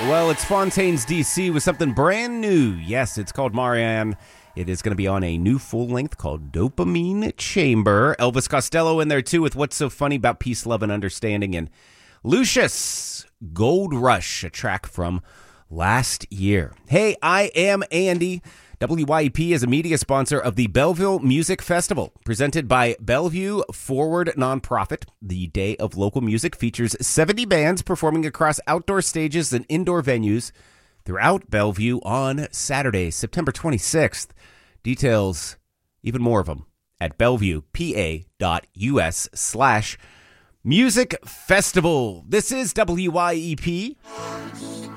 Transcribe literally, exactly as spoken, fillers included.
Well, it's Fontaine's D C with something brand new. Yes, it's called Marianne. It is going to be on a new full length called Dopamine Chamber. Elvis Costello in there too with What's So Funny About Peace, Love, and Understanding. And Lucius, Gold Rush, a track from last year. Hey, I am Andy. W Y E P is a media sponsor of the Belleville Music Festival, presented by Bellevue Forward Nonprofit. The Day of Local Music features seventy bands performing across outdoor stages and indoor venues throughout Bellevue on Saturday, September twenty-sixth. Details, even more of them, at bellevuepa.us slash music festival. This is W Y E P.